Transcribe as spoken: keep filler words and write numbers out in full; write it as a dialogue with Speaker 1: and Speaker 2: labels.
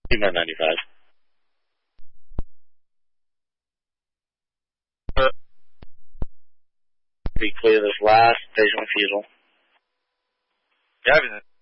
Speaker 1: Team ninety-five. Be clear this last station refusal.
Speaker 2: Yeah,